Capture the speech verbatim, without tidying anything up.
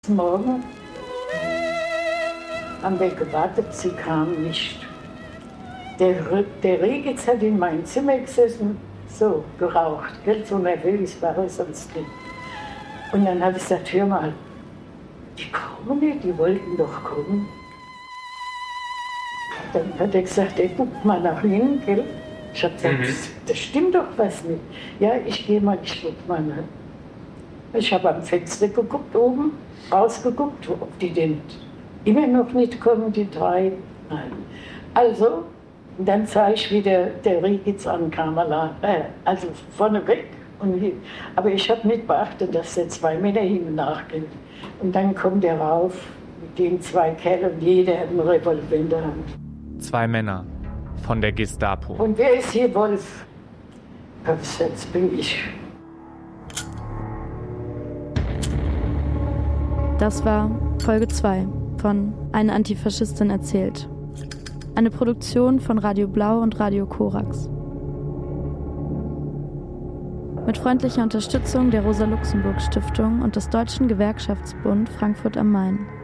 Morgen haben wir gewartet, sie kam nicht. Der, der Regitz hat in meinem Zimmer gesessen, so geraucht, gell, so nervös war er sonst nicht. Und dann habe ich gesagt, hör mal, die kommen nicht, die wollten doch kommen. Dann hat er gesagt, er guckt mal nach hinten, gell. Ich habe gesagt, mhm. das, das stimmt doch was nicht. Ja, ich gehe mal, ich guck mal nach. Ich habe am Fenster geguckt oben, rausgeguckt, ob die denn immer noch nicht kommen, die drei. Nein. Also, dann sah ich, wie der, der Regitz ankam, äh, also vorne weg. Und hin. Aber ich habe nicht beachtet, dass der zwei Männer hin und nachgehen. Und dann kommt er rauf mit den zwei Kerlen und jeder hat einen Revolver in der Hand. Zwei Männer von der Gestapo. Und wer ist hier Wolf? Jetzt bin ich. Das war Folge zwei von Eine Antifaschistin erzählt. Eine Produktion von Radio Blau und Radio Korax. Mit freundlicher Unterstützung der Rosa-Luxemburg-Stiftung und des Deutschen Gewerkschaftsbund Frankfurt am Main.